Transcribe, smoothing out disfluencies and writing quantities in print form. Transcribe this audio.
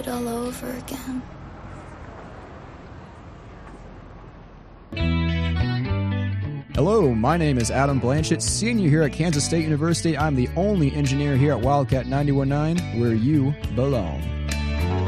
it all over again. Hello, my name is Adam Blanchett, senior here at Kansas State University. I'm the only engineer here at Wildcat 91.9, where you belong.